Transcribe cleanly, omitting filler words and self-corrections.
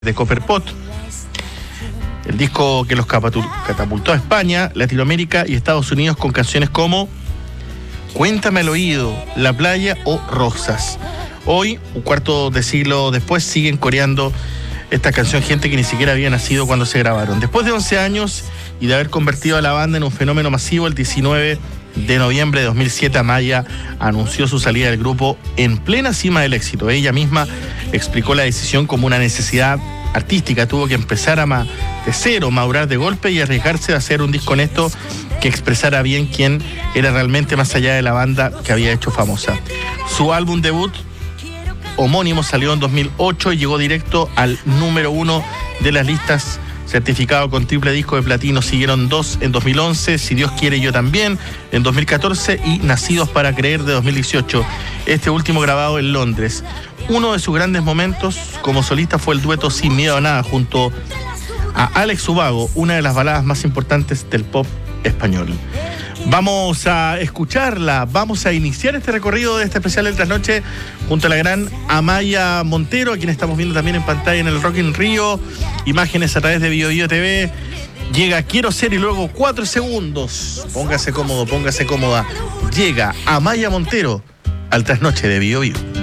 de Copperpot, el disco que los catapultó a España, Latinoamérica y Estados Unidos con canciones como Cuéntame al oído, La playa o Rosas. Hoy, un cuarto de siglo después, siguen coreando esta canción gente que ni siquiera había nacido cuando se grabaron. Después de 11 años y de haber convertido a la banda en un fenómeno masivo, el 19 de noviembre de 2007 Amaya anunció su salida del grupo en plena cima del éxito. Ella misma explicó la decisión como una necesidad artística. Tuvo que empezar de cero, madurar de golpe y arriesgarse a hacer un disco honesto que expresara bien quién era realmente más allá de la banda que había hecho famosa. Su álbum debut homónimo salió en 2008 y llegó directo al número 1 de las listas, certificado con triple disco de platino. Siguieron dos en 2011, Si Dios quiere yo también, en 2014 y Nacidos para creer de 2018, este último grabado en Londres. Uno de sus grandes momentos como solista fue el dueto Sin miedo a nada junto a Alex Ubago, una de las baladas más importantes del pop español. Vamos a escucharla, vamos a iniciar este recorrido de este especial del Trasnoche junto a la gran Amaya Montero, a quien estamos viendo también en pantalla en el Rock in Rio, imágenes a través de BioBio TV. Llega Quiero Ser y luego 4 segundos. Póngase cómodo, póngase cómoda. Llega Amaya Montero al Trasnoche de BioBio.